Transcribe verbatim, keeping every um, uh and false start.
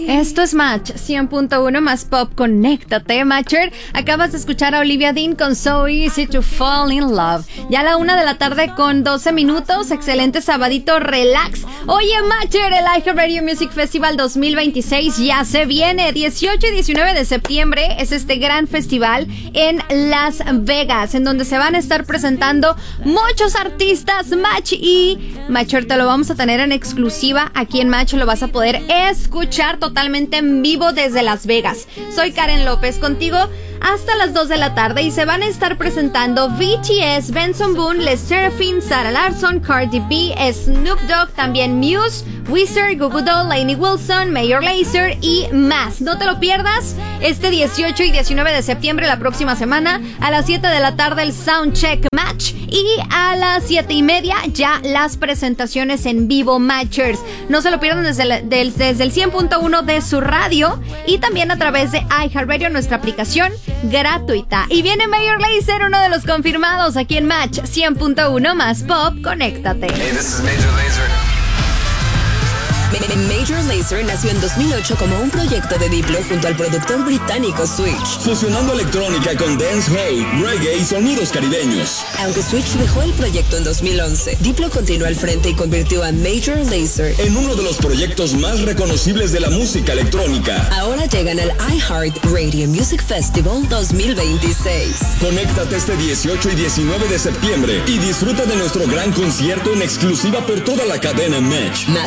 Esto es Match cien punto uno más pop. Conéctate, Matcher. Acabas de escuchar a Olivia Dean con So Easy to Fall in Love. Ya a la una de la tarde con doce minutos. Excelente sabadito, relax. Oye, Matcher, el iHeartRadio Music Festival dos mil veintiséis ya se viene. dieciocho y diecinueve de septiembre es este gran festival en Las Vegas, en donde se van a estar presentando muchos artistas, Match, y Matcher, te lo vamos a tener en exclusiva aquí en Match. Lo vas a poder escuchar totalmente en vivo desde Las Vegas. Soy Karen López, contigo hasta las dos de la tarde, y se van a estar presentando B T S, Benson Boone, Les Seraphine, Sarah Larsson, Cardi B, Snoop Dogg, también Muse, Weezer, Goo Goo Dolls, Lainey Wilson, Major Lazer y más. No te lo pierdas este dieciocho y diecinueve de septiembre, la próxima semana, a las siete de la tarde el Soundcheck Match, y a las siete y media ya las presentaciones en vivo, Matchers. No se lo pierdan desde el, del, desde el cien punto uno de su radio, y también a través de iHeartRadio, nuestra aplicación gratuita. Y viene Major Lazer, uno de los confirmados aquí en Match cien punto uno más pop. Conéctate. Hey, this is Major Lazer. Major Lazer nació en dos mil ocho como un proyecto de Diplo junto al productor británico Switch, fusionando electrónica con dancehall, reggae y sonidos caribeños. Aunque Switch dejó el proyecto en dos mil once, Diplo continuó al frente y convirtió a Major Lazer en uno de los proyectos más reconocibles de la música electrónica. Ahora llegan al iHeartRadio Music Festival dos mil veintiséis. Conéctate este dieciocho y diecinueve de septiembre y disfruta de nuestro gran concierto en exclusiva por toda la cadena Match. Más